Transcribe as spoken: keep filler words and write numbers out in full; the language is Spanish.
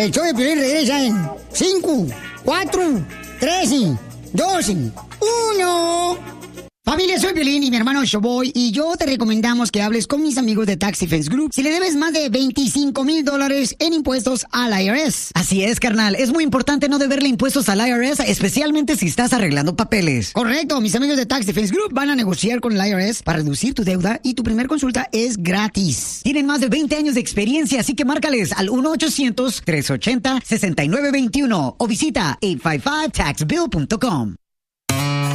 El show de Piolín regresa en cinco, cuatro, tres, dos, uno. Familia, soy Piolín y mi hermano Showboy, y yo te recomendamos que hables con mis amigos de Tax Defense Group si le debes más de veinticinco mil dólares en impuestos al I R S. Así es, carnal. Es muy importante no deberle impuestos al I R S, especialmente si estás arreglando papeles. Correcto. Mis amigos de Tax Defense Group van a negociar con el I R S para reducir tu deuda y tu primer consulta es gratis. Tienen más de veinte años de experiencia, así que márcales al uno ochocientos, tres ochenta, seis nueve dos uno o visita ocho cinco cinco tax bill punto com.